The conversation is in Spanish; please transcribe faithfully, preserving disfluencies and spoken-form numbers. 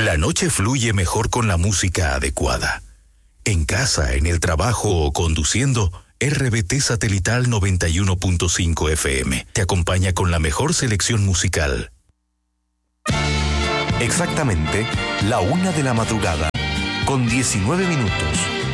La noche fluye mejor con la música adecuada. En casa, en el trabajo o conduciendo, R B T Satelital noventa y uno punto cinco F M te acompaña con la mejor selección musical. Exactamente la una de la madrugada, con diecinueve minutos.